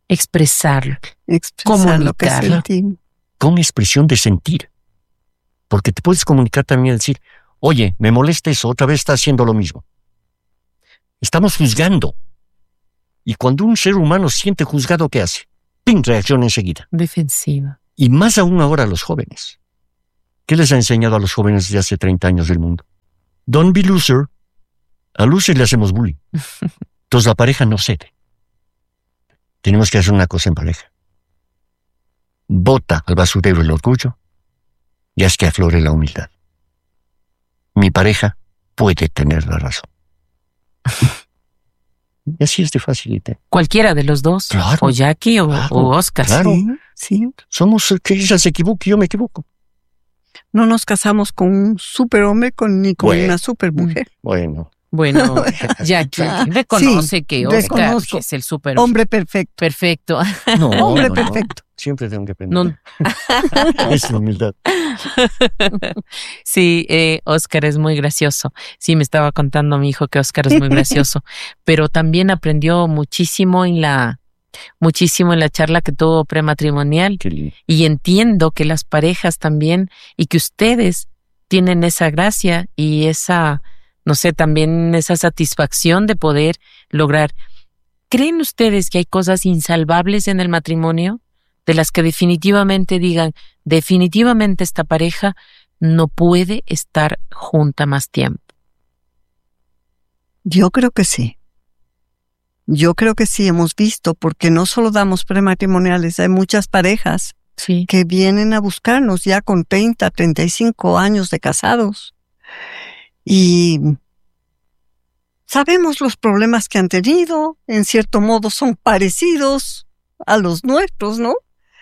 Expresarlo. Expresar lo que sentimos. Con expresión de sentir. Porque te puedes comunicar también y decir, oye, me molesta eso, otra vez está haciendo lo mismo. Estamos juzgando. Y cuando un ser humano siente juzgado, ¿qué hace? ¡Ping! Reacciona enseguida. Defensiva. Y más aún ahora a los jóvenes. ¿Qué les ha enseñado a los jóvenes desde hace 30 años del mundo? Don't be loser. A loser le hacemos bullying. Entonces la pareja no cede. Tenemos que hacer una cosa en pareja. Bota al basurero el orgullo y haz que aflore la humildad. Mi pareja puede tener la razón. Y así es de facilita. Cualquiera de los dos. Claro. O Jackie o Oscar. Claro. Sí. Somos que ella se equivoque y yo me equivoco. No nos casamos con un superhombre ni con una supermujer. Bueno. Bueno, Jackie reconoce que Oscar es el super hombre perfecto. Perfecto. No, hombre perfecto. Siempre tengo que aprender. Es la humildad. Sí, Oscar es muy gracioso. Sí, me estaba contando mi hijo que Oscar es muy gracioso, pero también aprendió muchísimo en la charla que tuvo prematrimonial. Y entiendo que las parejas también y que ustedes tienen esa gracia y esa, no sé, también esa satisfacción de poder lograr. ¿Creen ustedes que hay cosas insalvables en el matrimonio? De las que definitivamente digan, definitivamente esta pareja no puede estar junta más tiempo. Yo creo que sí. Yo creo que sí, hemos visto, porque no solo damos prematrimoniales, hay muchas parejas que vienen a buscarnos ya con 30, 35 años de casados. Y sabemos los problemas que han tenido, en cierto modo son parecidos a los nuestros, ¿no?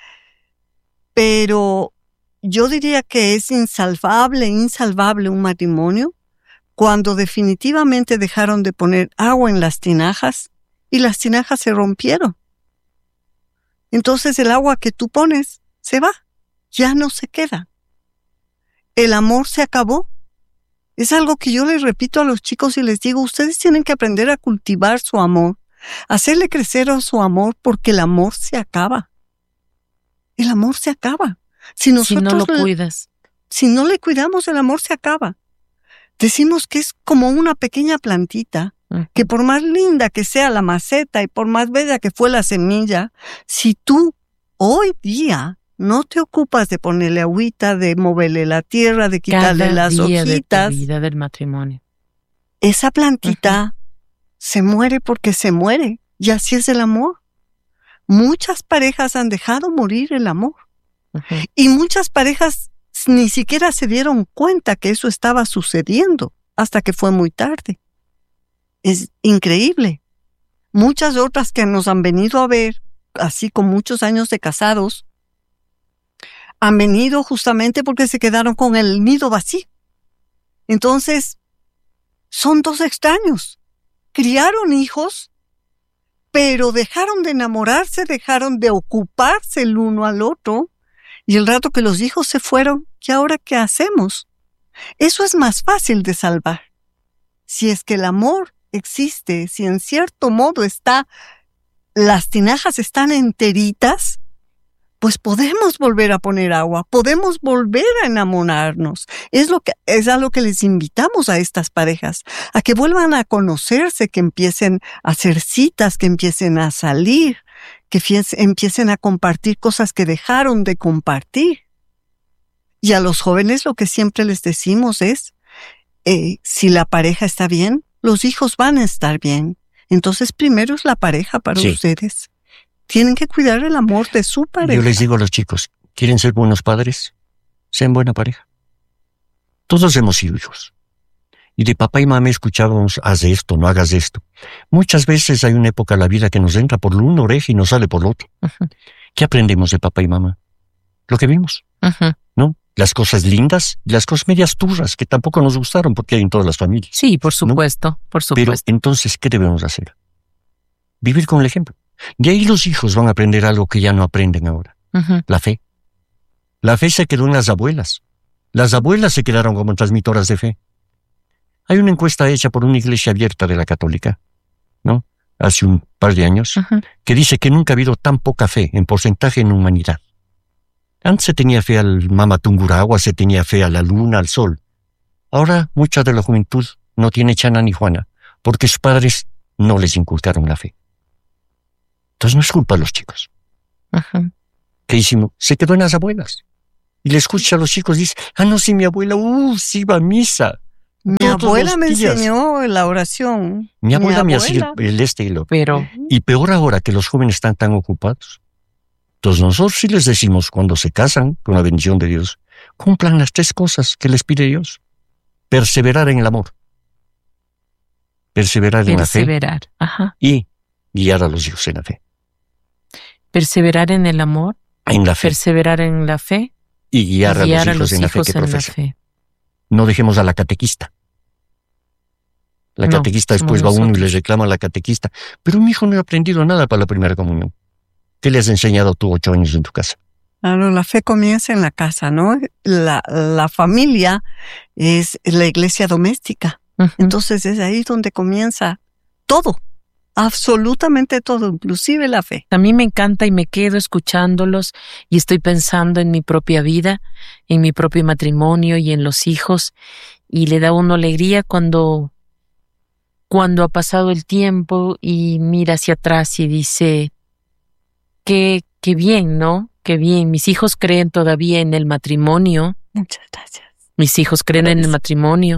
Pero yo diría que es insalvable un matrimonio cuando definitivamente dejaron de poner agua en las tinajas y las tinajas se rompieron. Entonces el agua que tú pones se va, ya no se queda. El amor se acabó. Es algo que yo les repito a los chicos y les digo, ustedes tienen que aprender a cultivar su amor, hacerle crecer a su amor, porque el amor se acaba. El amor se acaba. Si no lo cuidas. Si no le cuidamos, el amor se acaba. Decimos que es como una pequeña plantita, que por más linda que sea la maceta y por más bella que fue la semilla, si tú hoy día no te ocupas de ponerle agüita, de moverle la tierra, de quitarle las hojitas, de tu vida del matrimonio, esa plantita se muere porque se muere. Y así es el amor. Muchas parejas han dejado morir el amor. Y muchas parejas ni siquiera se dieron cuenta que eso estaba sucediendo hasta que fue muy tarde. Es increíble. Muchas otras que nos han venido a ver, así con muchos años de casados, han venido justamente porque se quedaron con el nido vacío. Entonces, son dos extraños. Criaron hijos, pero dejaron de enamorarse, dejaron de ocuparse el uno al otro, y el rato que los hijos se fueron, ¿y ahora qué hacemos? Eso es más fácil de salvar. Si es que el amor existe, si en cierto modo las tinajas están enteritas, pues podemos volver a poner agua, podemos volver a enamorarnos. Es a lo que les invitamos a estas parejas, a que vuelvan a conocerse, que empiecen a hacer citas, que empiecen a salir, que empiecen a compartir cosas que dejaron de compartir. Y a los jóvenes lo que siempre les decimos es, si la pareja está bien, los hijos van a estar bien. Entonces primero es la pareja para ustedes. Tienen que cuidar el amor de su pareja. Yo les digo a los chicos, ¿quieren ser buenos padres? Sean buena pareja. Todos hemos sido hijos. Y de papá y mamá escuchábamos, haz esto, no hagas esto. Muchas veces hay una época en la vida que nos entra por una oreja y nos sale por la otra. ¿Qué aprendemos de papá y mamá? Lo que vimos, ¿no? Las cosas lindas y las cosas medias turras que tampoco nos gustaron porque hay en todas las familias. Sí, por supuesto, ¿no? Por supuesto. Pero entonces, ¿qué debemos hacer? Vivir con el ejemplo. De ahí los hijos van a aprender algo que ya no aprenden ahora. La fe. La fe se quedó en las abuelas. Las abuelas se quedaron como transmitoras de fe. Hay una encuesta hecha por una iglesia abierta de la católica, ¿no? hace un par de años, que dice que nunca ha habido tan poca fe en porcentaje en humanidad. Antes se tenía fe al Mama Tungurahua, se tenía fe a la luna, al sol. Ahora mucha de la juventud no tiene chana ni juana, porque sus padres no les inculcaron la fe. Entonces no es culpa de los chicos. ¿Qué hicimos? Se quedó en las abuelas. Y le escucha a los chicos y dice, no, sí, mi abuela, sí va a misa. Mi abuela me enseñó la oración. Mi abuela me hacía el y lo. Pero... Y peor ahora que los jóvenes están tan ocupados. Entonces nosotros sí les decimos, cuando se casan, con la bendición de Dios, cumplan las 3 cosas que les pide Dios. Perseverar en el amor. Perseverar en la fe. Y guiar a los hijos en la fe. Perseverar en el amor. En la fe. Perseverar en la fe. Y guiar a los hijos en la fe que profesan. No dejemos a la catequista. La catequista después va uno y le reclama a la catequista. Pero mi hijo no ha aprendido nada para la primera comunión. ¿Qué le has enseñado tú 8 años en tu casa? Claro, la fe comienza en la casa, ¿no? La familia es la iglesia doméstica. Entonces es ahí donde comienza todo. Absolutamente todo, inclusive la fe. A mí me encanta y me quedo escuchándolos y estoy pensando en mi propia vida, en mi propio matrimonio y en los hijos, y le da a uno alegría cuando ha pasado el tiempo y mira hacia atrás y dice, qué bien, ¿no? Qué bien. Mis hijos creen todavía en el matrimonio. Muchas gracias. Mis hijos creen en el matrimonio.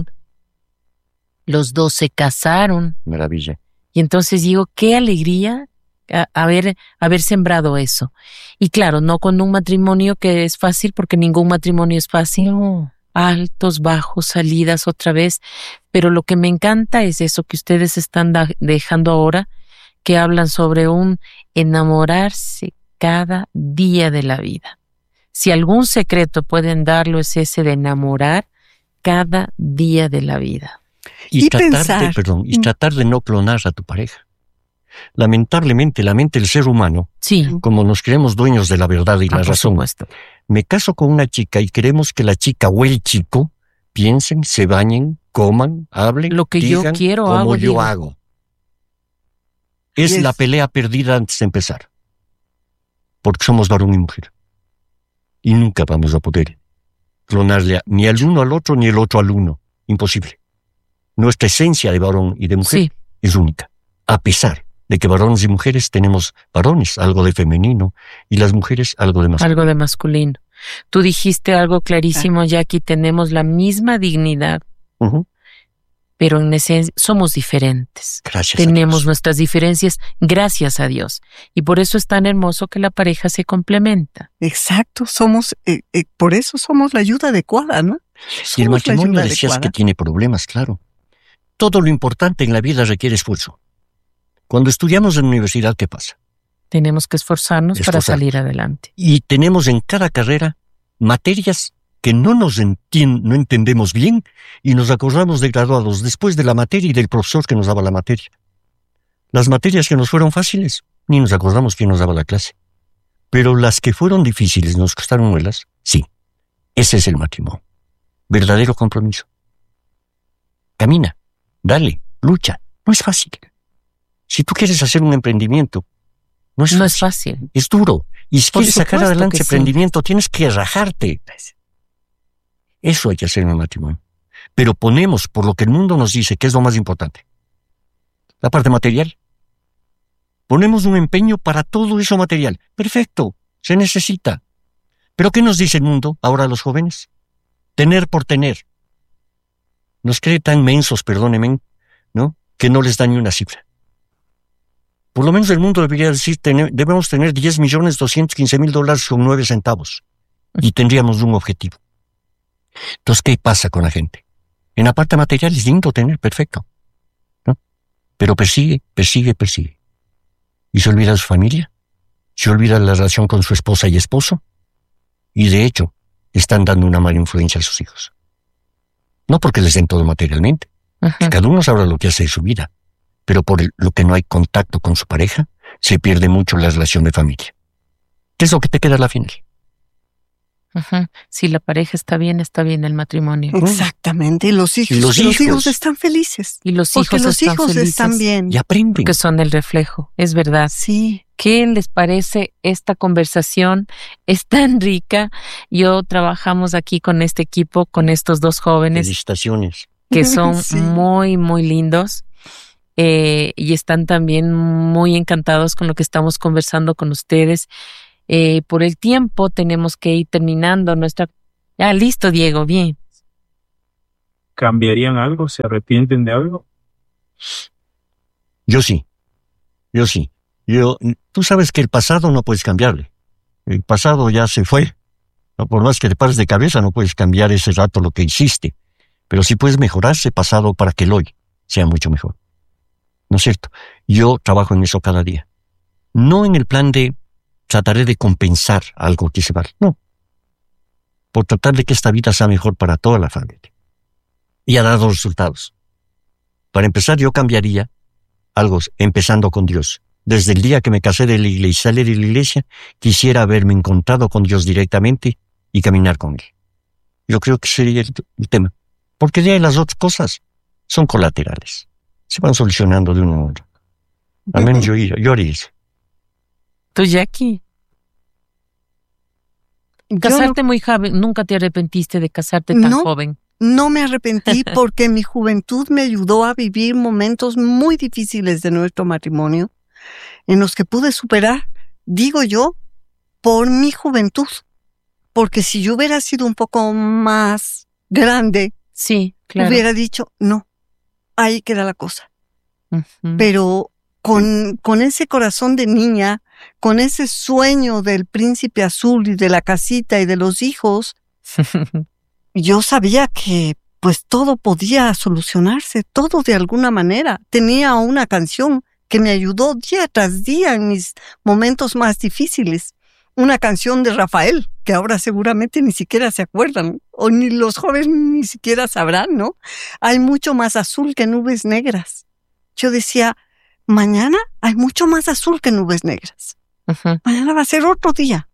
Los 2 se casaron. Maravilla. Y entonces digo, qué alegría haber sembrado eso. Y claro, no con un matrimonio que es fácil, porque ningún matrimonio es fácil. No. Altos, bajos, salidas otra vez. Pero lo que me encanta es eso que ustedes están dejando ahora, que hablan sobre un enamorarse cada día de la vida. Si algún secreto pueden darlo es ese de enamorar cada día de la vida. Y tratar de no clonar a tu pareja. Lamentablemente, la mente del ser humano, como nos creemos dueños de la verdad y la razón, supuesto. Me caso con una chica y queremos que la chica o el chico piensen, se bañen, coman, hablen, lo que digan, yo quiero, como yo hago. Es la pelea perdida antes de empezar. Porque somos varón y mujer. Y nunca vamos a poder clonarle ni al uno al otro, ni el otro al uno. Imposible. Nuestra esencia de varón y de mujer es única. A pesar de que varones y mujeres tenemos varones, algo de femenino, y las mujeres algo de masculino. Algo de masculino. Tú dijiste algo clarísimo, Jackie, tenemos la misma dignidad, pero en esencia somos diferentes. Gracias tenemos a Dios. Nuestras diferencias, gracias a Dios. Y por eso es tan hermoso que la pareja se complementa. Exacto, por eso somos la ayuda adecuada, ¿no? Y el matrimonio decías que tiene problemas, claro. Todo lo importante en la vida requiere esfuerzo. Cuando estudiamos en la universidad, ¿qué pasa? Tenemos que esforzarnos para salir adelante. Y tenemos en cada carrera materias que no entendemos bien y nos acordamos de graduados después de la materia y del profesor que nos daba la materia. Las materias que nos fueron fáciles, ni nos acordamos quién nos daba la clase. Pero las que fueron difíciles, nos costaron muelas, sí. Ese es el matrimonio. Verdadero compromiso. Camina. Dale, lucha. No es fácil. Si tú quieres hacer un emprendimiento, no es fácil. Es duro. Y si quieres sacar adelante ese emprendimiento, tienes que rajarte. Eso hay que hacer en el matrimonio. Pero ponemos por lo que el mundo nos dice que es lo más importante. La parte material. Ponemos un empeño para todo eso material. Perfecto, se necesita. ¿Pero qué nos dice el mundo ahora a los jóvenes? Tener por tener. Nos cree tan mensos, perdónenme, ¿no? Que no les da ni una cifra. Por lo menos el mundo debería decir, debemos tener $10,215,000 con 9 centavos. Y tendríamos un objetivo. Entonces, ¿qué pasa con la gente? En la parte material es lindo tener, perfecto, ¿no? Pero persigue. Y se olvida de su familia, se olvida de la relación con su esposa y esposo. Y de hecho, están dando una mala influencia a sus hijos. No porque les den todo materialmente, que cada uno sabrá lo que hace de su vida, pero por lo que no hay contacto con su pareja, se pierde mucho la relación de familia. ¿Qué es lo que te queda a la final? Ajá. Si la pareja está bien el matrimonio. Exactamente. Y los hijos están felices. Y los porque hijos los están hijos felices. están bien. Y aprenden. Porque son el reflejo, es verdad. Sí. ¿Qué les parece esta conversación? Es tan rica. Trabajamos aquí con este equipo, con estos dos jóvenes Felicitaciones. que son Sí. muy, muy lindos. Y están también muy encantados con lo que estamos conversando con ustedes. Por el tiempo tenemos que ir terminando nuestra... Ya, listo, Diego, bien. ¿Cambiarían algo? ¿Se arrepienten de algo? Yo sí. Tú sabes que el pasado no puedes cambiarle. El pasado ya se fue. No, por más que te pares de cabeza, no puedes cambiar ese rato lo que hiciste. Pero sí puedes mejorar ese pasado para que el hoy sea mucho mejor. ¿No es cierto? Yo trabajo en eso cada día. No en el plan de trataré de compensar algo que se va. No. Por tratar de que esta vida sea mejor para toda la familia. Y ha dado resultados. Para empezar, yo cambiaría algo, empezando con Dios. Desde el día que me casé de la iglesia y salí de la iglesia, quisiera haberme encontrado con Dios directamente y caminar con Él. Yo creo que sería el tema. Porque de ahí las otras cosas son colaterales. Se van solucionando de una u otra. Al menos yo haría eso. Tú, Jackie. Casarte muy joven, ¿nunca te arrepentiste de casarte tan joven? No me arrepentí porque mi juventud me ayudó a vivir momentos muy difíciles de nuestro matrimonio, en los que pude superar, digo yo, por mi juventud. Porque si yo hubiera sido un poco más grande, sí, claro, hubiera dicho, no, ahí queda la cosa. Uh-huh. Pero con ese corazón de niña, con ese sueño del príncipe azul y de la casita y de los hijos, yo sabía que pues todo podía solucionarse, todo de alguna manera. Tenía una canción que me ayudó día tras día en mis momentos más difíciles. Una canción de Rafael, que ahora seguramente ni siquiera se acuerdan, o ni los jóvenes ni siquiera sabrán, ¿no? Hay mucho más azul que nubes negras. Yo decía, mañana hay mucho más azul que nubes negras. Uh-huh. Mañana va a ser otro día,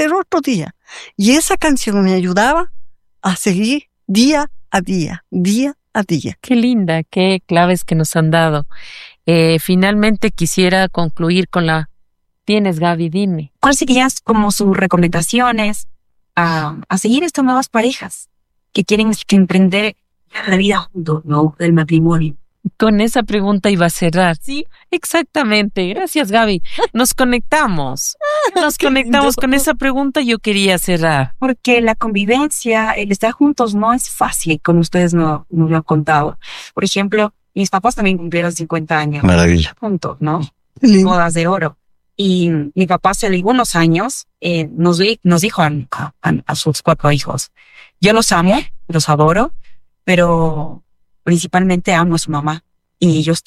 Y esa canción me ayudaba a seguir día a día. Qué linda, qué claves que nos han dado. Finalmente quisiera concluir con la... Tienes, Gaby, dime. ¿Cuáles serían como sus recomendaciones a seguir estas nuevas parejas que quieren emprender la vida juntos, ¿no? Del matrimonio. Con esa pregunta iba a cerrar. Sí, exactamente. Gracias, Gaby. Nos conectamos con esa pregunta. Yo quería cerrar. Porque la convivencia, el estar juntos no es fácil, como ustedes nos lo han contado. Por ejemplo, mis papás también cumplieron 50 años. Maravilla. Juntos, ¿no? Sí. Bodas de oro. Y mi papá hace algunos años nos dijo a sus 4 hijos, yo los amo, los adoro, pero principalmente amo a su mamá. Y yo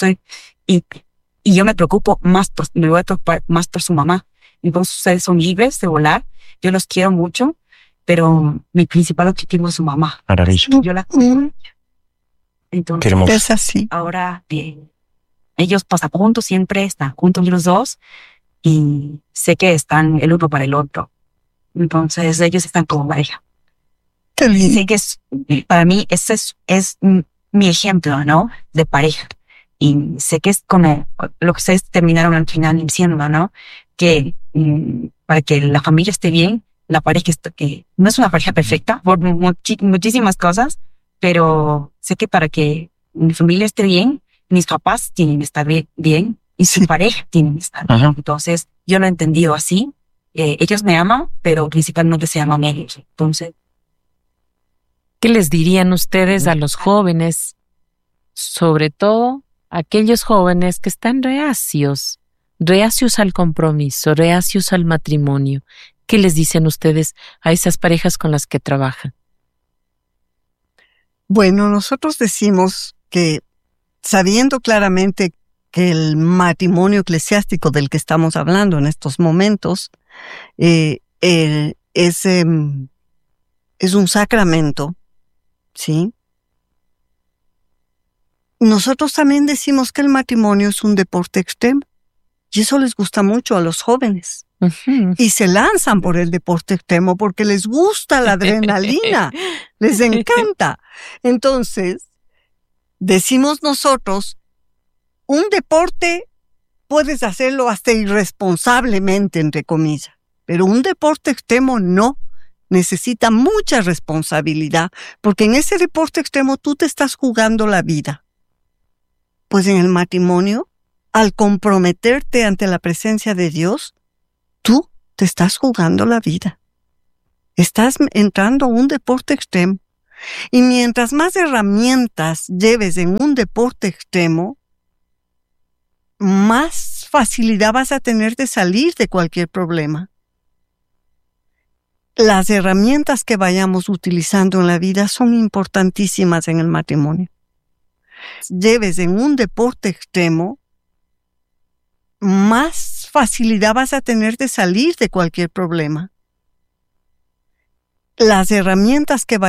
yo me preocupo me voy a preocupar más por su mamá. Entonces ustedes son libres de volar, yo los quiero mucho, pero mi principal objetivo es su mamá. Maravilloso. Yo la quiero. Entonces, qué hermoso. Es así. Ahora ellos pasan juntos, siempre están juntos los dos. Y sé que están el uno para el otro. Entonces ellos están como pareja. Qué lindo. Sé que para mí ese es mi ejemplo, ¿no? De pareja. Y sé que es como lo que ustedes terminaron al final diciendo, ¿no? Que para que la familia esté bien, la pareja que no es una pareja perfecta por muchísimas cosas, pero sé que para que mi familia esté bien, mis papás tienen que estar bien. Y su pareja tiene que estar bien. Entonces, yo lo he entendido así. Ellos me aman, pero principalmente se aman ellos. Entonces, ¿qué les dirían ustedes a los jóvenes? Sobre todo, aquellos jóvenes que están reacios al compromiso, reacios al matrimonio. ¿Qué les dicen ustedes a esas parejas con las que trabajan? Bueno, nosotros decimos que, sabiendo claramente que el matrimonio eclesiástico del que estamos hablando en estos momentos es un sacramento, ¿sí? Nosotros también decimos que el matrimonio es un deporte extremo y eso les gusta mucho a los jóvenes. y se lanzan por el deporte extremo porque les gusta la adrenalina, les encanta. Entonces, decimos nosotros, un deporte puedes hacerlo hasta irresponsablemente, entre comillas, pero un deporte extremo no. Necesita mucha responsabilidad, porque en ese deporte extremo tú te estás jugando la vida. Pues en el matrimonio, al comprometerte ante la presencia de Dios, tú te estás jugando la vida. Estás entrando a un deporte extremo. Y mientras más herramientas lleves en un deporte extremo, más facilidad vas a tener de salir de cualquier problema. Las herramientas que vayamos utilizando en la vida son importantísimas en el matrimonio. Lleves en un deporte extremo, más facilidad vas a tener de salir de cualquier problema. Las herramientas que